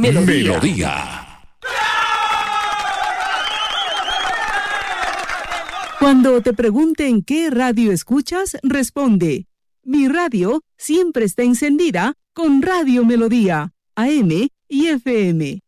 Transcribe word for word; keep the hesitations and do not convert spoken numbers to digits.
Melodía. Melodía. Cuando te pregunten qué radio escuchas, responde: mi radio siempre está encendida con Radio Melodía, A M y F M.